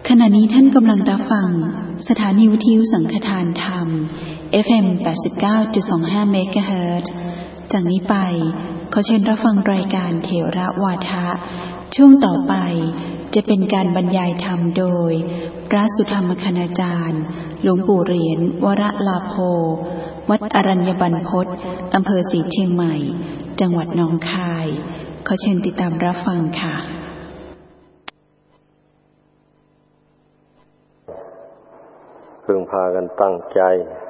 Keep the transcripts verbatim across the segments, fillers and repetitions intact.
ขณะนี้ท่านกำลังรับฟังสถานีวิทยุสังฆทานธรรม เอฟ เอ็ม แปดสิบเก้าจุดสองห้า เมกะเฮิรตซ์ จากนี้ไปขอเชิญรับฟังรายการเถระวาทะช่วงต่อไปจะเป็นการบรรยายธรรมโดยพระสุธรรมคณาจารย์หลวงปู่เหรียญวรลาโภวัดอรัญญบรรพตอำเภอศรีเชียงใหม่จังหวัดหนองคายขอเชิญติดตามรับฟังค่ะพึงพากันตั้งใจ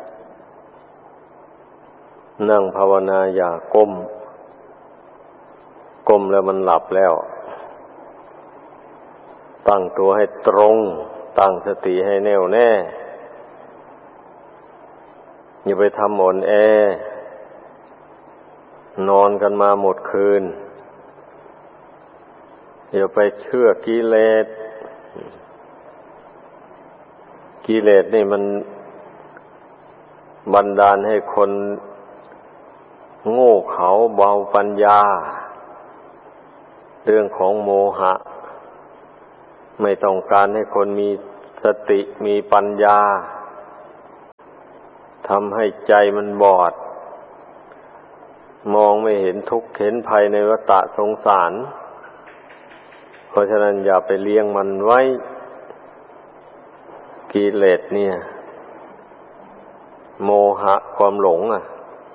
นั่งภาวนาอย่าก้มก้มแล้วมันหลับแล้วตั้งตัวให้ตรงตั้งสติให้แน่วแน่อย่าไปทำอ่อนแอนอนกันมาหมดคืนอย่าไปเชื่อกิเลสกิเลสนี่มันบันดาลให้คนโง่เขลาเบาปัญญาเรื่องของโมหะไม่ต้องการให้คนมีสติมีปัญญาทำให้ใจมันบอดมองไม่เห็นทุกข์เห็นภัยในวัฏสงสารเพราะฉะนั้นอย่าไปเลี้ยงมันไว้กิเลสเนี่ยโมหะความหลงอ่ะ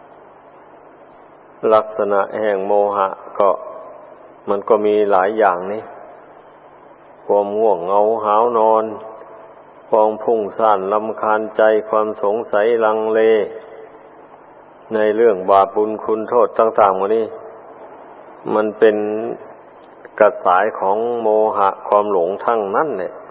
ลักษณะแห่งโมหะก็มันก็มีหลายอย่างนี่ความง่วงเหงาหาวนอนความพุ่งซ่านรำคาญใจความสงสัยลังเลในเรื่องบาปบุญคุณโทษต่างๆหมดนี้มันเป็นกระสายของโมหะความหลงทั้งนั้นแหละ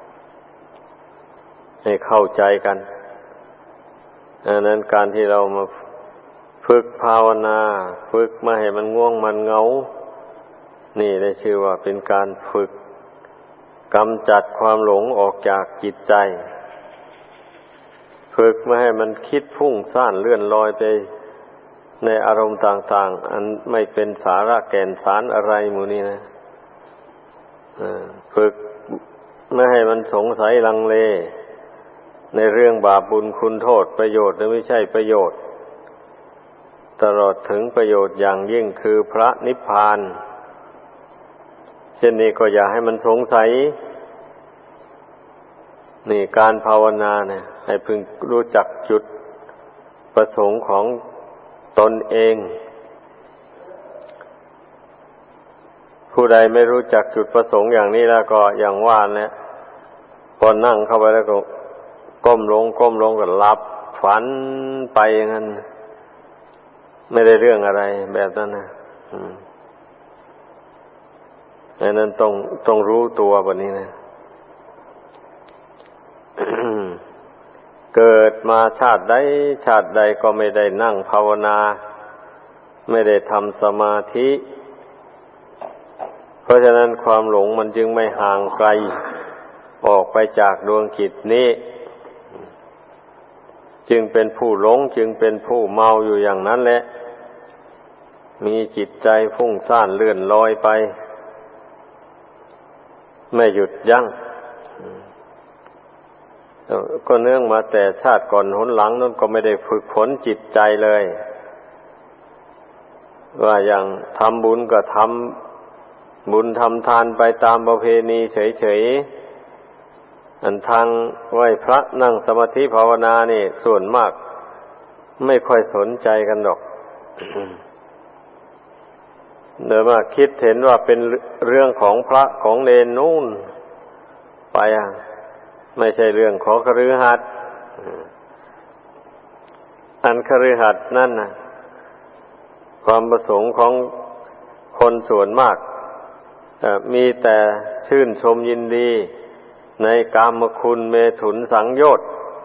ให้เข้าใจกันดังนั้นการที่เรามาฝึกภาวนาฝึกมาให้มันง่วงมันเหงานี่ได้ชื่อว่าเป็นการฝึกกำจัดความหลงออกจากจิตใจฝึกไม่ให้มันคิดพุ่งซ่านเลื่อนลอยไปในอารมณ์ต่างๆอันไม่เป็นสาระแก่นสารอะไรหมู่นี้นะฝึกไม่ให้มันสงสัยลังเลในเรื่องบาปบุญคุณโทษประโยชน์หรือไม่ใช่ประโยชน์ตลอดถึงประโยชน์อย่างยิ่งคือพระนิพพานเช่นนี้ก็อย่าให้มันสงสัยนี่การภาวนาเนี่ยให้พึงรู้จักจุดประสงค์ของตนเองผู้ใดไม่รู้จักจุดประสงค์อย่างนี้แล้วก็อย่างว่าเนี่ยพอนั่งเข้าไปแล้วก็ก้มลงก้มลงก็หลับฝันไปอย่างนั้นไม่ได้เรื่องอะไรแบบนั้นนะอืมดังนั้นต้องต้องรู้ตัวแบบนี้นะ เกิดมาชาติใดชาติใดก็ไม่ได้นั่งภาวนาไม่ได้ทำสมาธิเพราะฉะนั้นความหลงมันจึงไม่ห่างไกลออกไปจากดวงจิตนี้จึงเป็นผู้หลงจึงเป็นผู้เมาอยู่อย่างนั้นแหละมีจิตใจฟุ้งซ่านเลื่อนลอยไปไม่หยุดยั้งก็เนื่องมาแต่ชาติก่อนหนหลังนั้นก็ไม่ได้ฝึกฝนจิตใจเลยว่าอย่างทำบุญก็ทำบุญทำทานไปตามประเพณีเฉยๆอันทางไหว้พระนั่งสมาธิภาวนานี่ส่วนมากไม่ค่อยสนใจกันหรอกเดี๋ยวมาคิดเห็นว่าเป็นเรื่องของพระของเณรนู่นไปอ่ะไม่ใช่เรื่องของคฤหัสถ์อันคฤหัสถ์นั่นน่ะความประสงค์ของคนส่วนมากมีแต่ชื่นชมยินดีในกามคุณเมถุนสังโยชน์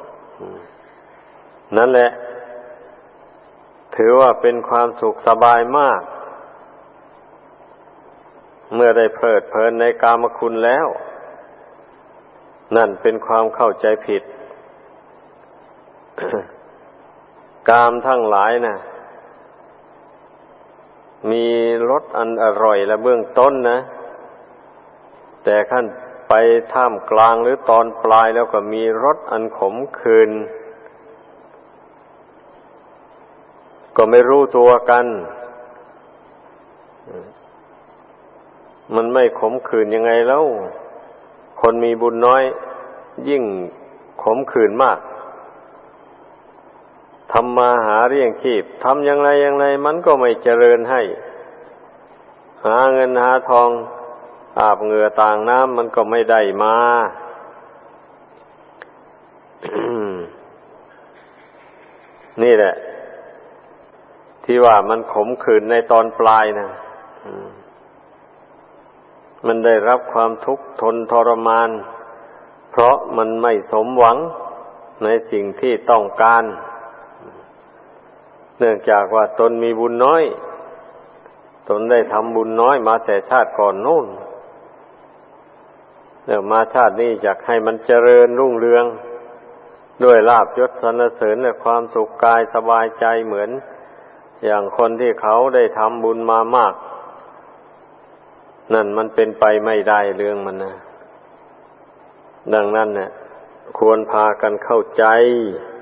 นั่นแหละถือว่าเป็นความสุขสบายมากเมื่อได้เพลิดเพลินในกามคุณแล้วนั่นเป็นความเข้าใจผิด กามทั้งหลายน่ะมีรสอันอร่อยและเบื้องต้นนะ แต่ขั้นไปไปท่ามกลางหรือตอนปลายแล้วก็มีรสอันขมขื่นก็ไม่รู้ตัวกันมันไม่ขมขื่นยังไงแล้วคนมีบุญน้อยยิ่งขมขื่นมากทำมาหาเลี้ยงชีพทำอย่างไรอย่างไรมันก็ไม่เจริญให้หาเงินหาทองอาบเหงื่อต่างน้ำมันก็ไม่ได้มา นี่แหละที่ว่ามันขมขื่นในตอนปลายนะมันได้รับความทุกข์ทนทรมานเพราะมันไม่สมหวังในสิ่งที่ต้องการเนื่องจากว่าตนมีบุญน้อยตนได้ทำบุญน้อยมาแต่ชาติก่อนนู่นแล้วมาชาตินี้อยากให้มันเจริญรุ่งเรืองด้วยลาภยศสรรเสริญและความสุขกายสบายใจเหมือนอย่างคนที่เขาได้ทำบุญมามากนั่นมันเป็นไปไม่ได้เรื่องมันนะดังนั้นเนี่ยควรพากันเข้าใจ